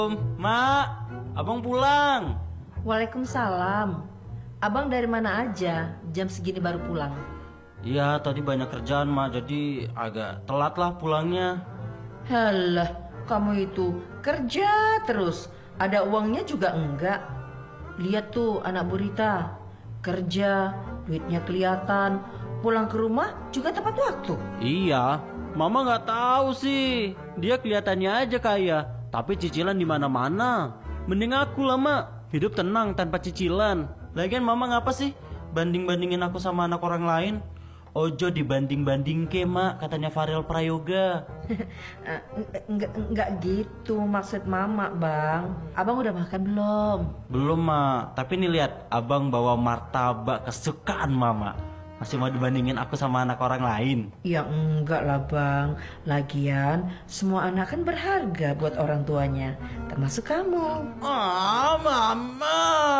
Mak, abang pulang. Waalaikumsalam. Abang dari mana aja? Jam segini baru pulang. Iya, tadi banyak kerjaan, Mak, jadi agak telat lah pulangnya. Halah, kamu itu kerja terus. Ada uangnya juga enggak. Lihat tuh anak Burita. Kerja, duitnya kelihatan. Pulang ke rumah juga tepat waktu. Iya, Mama nggak tahu sih. Dia kelihatannya aja kaya, tapi cicilan di mana-mana. Mending aku lah, Mak. Hidup tenang tanpa cicilan. Lagian Mama ngapa sih banding-bandingin aku sama anak orang lain? Ojo dibanding-banding ke, Mak, katanya Farel Prayoga. Enggak gitu maksud mama, Bang. Abang udah makan belum? Belum, Mak. Tapi nih lihat, abang bawa martabak kesukaan Mama. Masih mau dibandingin aku sama anak orang lain? Ya enggak lah, Bang. Lagian semua anak kan berharga buat orang tuanya, termasuk kamu. Ah, Mama.